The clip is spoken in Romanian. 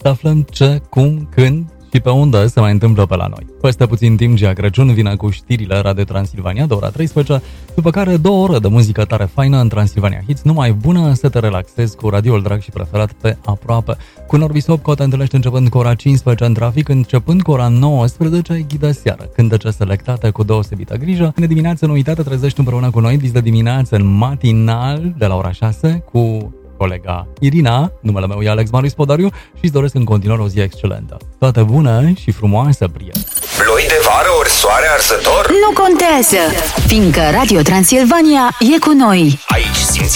să aflăm ce, cum, când și pe unde se mai întâmplă pe la noi. Peste puțin timp, Gia Crăciun vine cu știrile Radio Transilvania de ora 13, după care 2 ore de muzică tare faină în Transilvania Hits, numai bună să te relaxezi cu radioul drag și preferat pe aproape. Cu Norbisopco te întâlnești începând cu ora 15 în trafic, începând cu ora 19, ghidă seară, cântece selectate cu deosebită grijă. În dimineață, nu uita, te trezești împreună cu noi, dis de dimineață în matinal de la ora 6 cu colega Irina, numele meu e Alex Marius Podariu și îți doresc în continuare o zi excelentă. Toate bune și frumoase, prieteni! Ploi de vară ori soare arzător? Nu contează, fiindcă Radio Transilvania e cu noi. Aici